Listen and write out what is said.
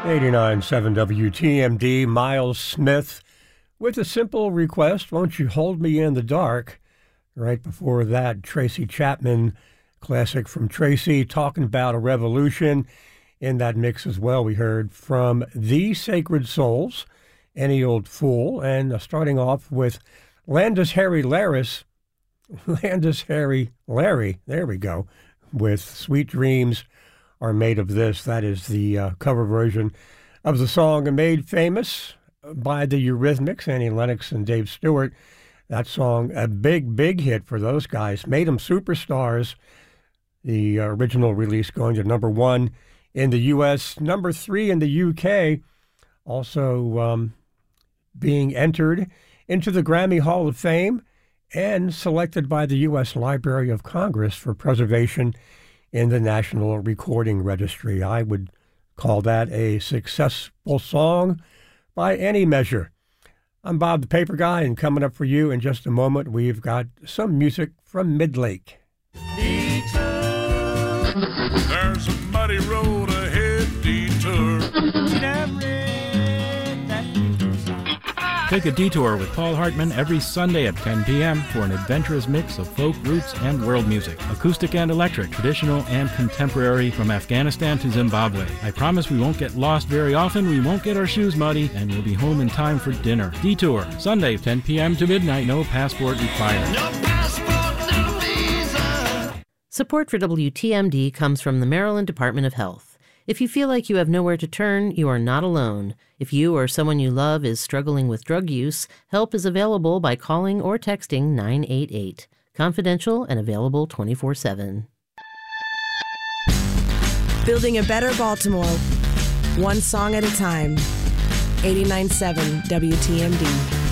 89.7 WTMD, Miles Smith, with a simple request, won't you hold me in the dark? Right before that, Tracy Chapman, classic from Tracy, talking about a revolution. In that mix as well, we heard from The Sacred Souls, Any Old Fool, and starting off with Landis Harry Laris, there we go, with Sweet Dreams Are Made of This. That is the cover version of the song made famous by the Eurythmics, Annie Lennox and Dave Stewart. That song, a big, big hit for those guys, made them superstars. The original release going to number 1 in the U.S., number 3 in the U.K., also being entered into the Grammy Hall of Fame and selected by the U.S. Library of Congress for preservation in the National Recording Registry. I would call that a successful song by any measure. I'm Bob the Paper Guy, and coming up for you in just a moment, we've got some music from Midlake. There's a muddy road ahead, detour. Take a detour with Paul Hartman every Sunday at 10 p.m. for an adventurous mix of folk, roots, and world music. Acoustic and electric, traditional and contemporary, from Afghanistan to Zimbabwe. I promise we won't get lost very often, we won't get our shoes muddy, and we'll be home in time for dinner. Detour, Sunday, 10 p.m. to midnight, no passport required. No passport, no visa. Support for WTMD comes from the Maryland Department of Health. If you feel like you have nowhere to turn, you are not alone. If you or someone you love is struggling with drug use, help is available by calling or texting 988. Confidential and available 24/7. Building a better Baltimore, one song at a time. 89.7 WTMD.